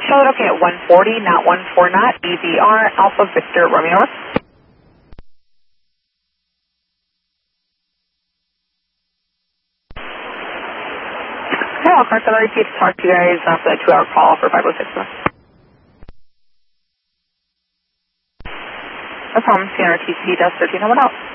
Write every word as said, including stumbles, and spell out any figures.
Charlotte, okay, at one forty, not one four knot, E V R, Alpha Victor Romeo. Hey, I'll call R T to talk to you guys after that two-hour call for five oh six. No problem, C N R T C, Delta thirteen, how about out?